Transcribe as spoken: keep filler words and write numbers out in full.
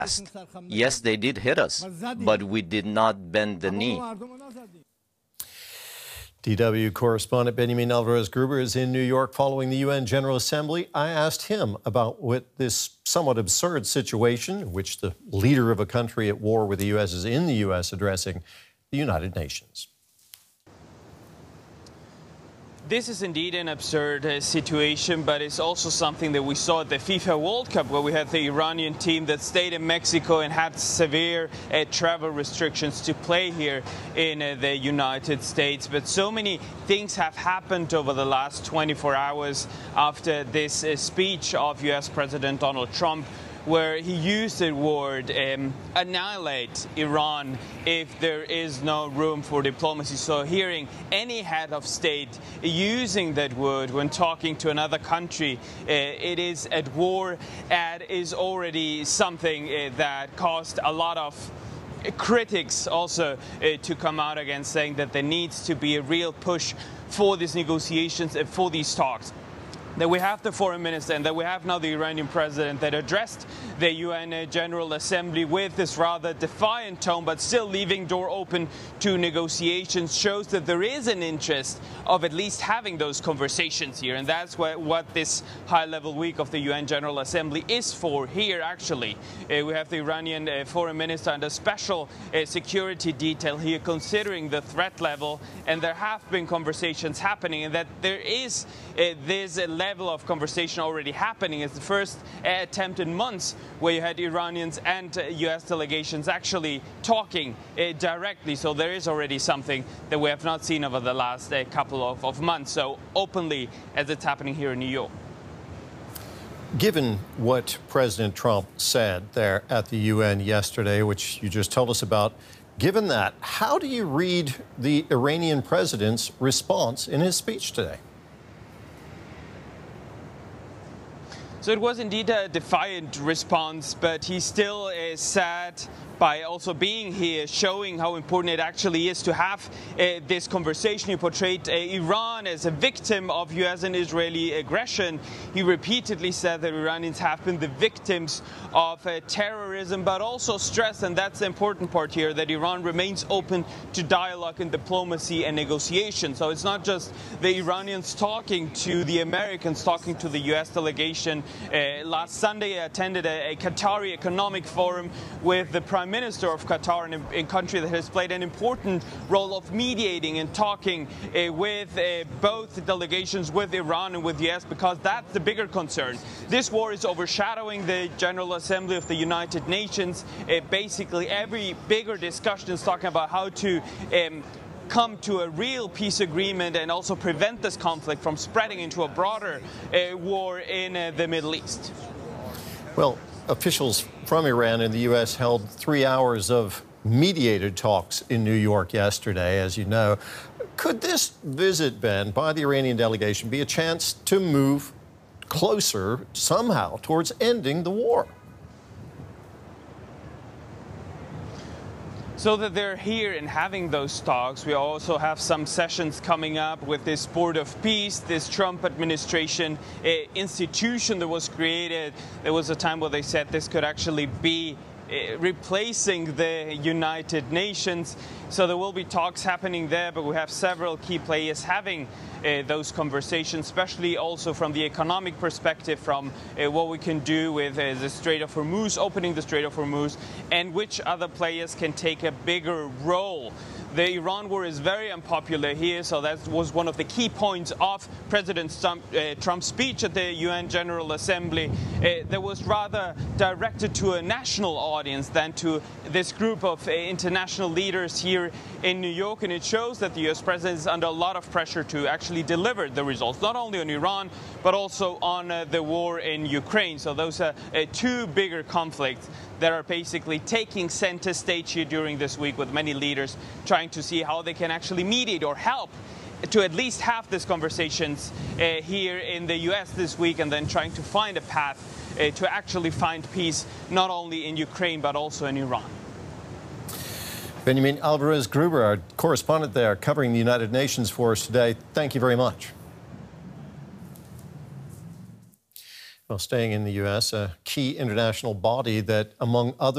Yes, they did hit us, but we did not bend the knee. D W correspondent Benjamin Alvarez-Gruber is in New York following the U N General Assembly. I asked him about what this somewhat absurd situation in which the leader of a country at war with the U S is in the U S addressing the United Nations. This is indeed an absurd uh, situation, but it's also something that we saw at the FIFA World Cup, where we had the Iranian team that stayed in Mexico and had severe uh, travel restrictions to play here in uh, the United States. But so many things have happened over the last twenty-four hours after this uh, speech of U S President Donald Trump, where he used the word um, annihilate Iran if there is no room for diplomacy. So hearing any head of state using that word when talking to another country, uh, it is at war, and is already something uh, that caused a lot of critics also uh, to come out again, saying that there needs to be a real push for these negotiations and for these talks. That we have the foreign minister and that we have now the Iranian president that addressed the U N General Assembly with this rather defiant tone, but still leaving door open to negotiations, shows that there is an interest of at least having those conversations here. And that's what, what this high-level week of the U N General Assembly is for here, actually. Uh, we have the Iranian uh, foreign minister and a special uh, security detail here considering the threat level, and there have been conversations happening, and that there is uh, this uh, level of conversation already happening. It's the first uh, attempt in months where you had Iranians and uh, U S delegations actually talking uh, directly. So there is already something that we have not seen over the last uh, couple of, of months, so openly as it's happening here in New York. Given what President Trump said there at the U N yesterday, which you just told us about, given that, how do you read the Iranian president's response in his speech today? So it was indeed a defiant response, but he still is sad by also being here, showing how important it actually is to have uh, this conversation. He portrayed uh, Iran as a victim of U S and Israeli aggression. He repeatedly said that Iranians have been the victims of uh, terrorism, but also stressed, and that's the important part here, that Iran remains open to dialogue and diplomacy and negotiation. So it's not just the Iranians talking to the Americans, talking to the U S delegation. Uh, last Sunday, I attended a, a Qatari economic forum with the Prime Minister of Qatar, in a, a country that has played an important role of mediating and talking uh, with uh, both delegations, with Iran and with the U S, because that's the bigger concern. This war is overshadowing the General Assembly of the United Nations. Uh, basically, every bigger discussion is talking about how to um, come to a real peace agreement and also prevent this conflict from spreading into a broader uh, war in uh, the Middle East. Well, officials from Iran and the U S held three hours of mediated talks in New York yesterday, as you know. Could this visit, Ben, by the Iranian delegation be a chance to move closer somehow towards ending the war? So that they're here and having those talks, we also have some sessions coming up with this Board of Peace, this Trump administration uh, institution that was created. There was a time where they said this could actually be uh, replacing the United Nations. So there will be talks happening there, but we have several key players having uh, those conversations, especially also from the economic perspective, from uh, what we can do with uh, the Strait of Hormuz, opening the Strait of Hormuz, and which other players can take a bigger role. The Iran war is very unpopular here, so that was one of the key points of President Trump, uh, Trump's speech at the U N General Assembly. Uh, that was rather directed to a national audience than to this group of uh, international leaders here in New York, and it shows that the U S president is under a lot of pressure to actually deliver the results, not only on Iran, but also on uh, the war in Ukraine. So those are uh, two bigger conflicts that are basically taking center stage here during this week, with many leaders trying to see how they can actually mediate or help to at least have these conversations uh, here in the U S this week, and then trying to find a path uh, to actually find peace, not only in Ukraine, but also in Iran. Benjamin Alvarez-Gruber, our correspondent there, covering the United Nations for us today. Thank you very much. Well, staying in the U S, a key international body that, among other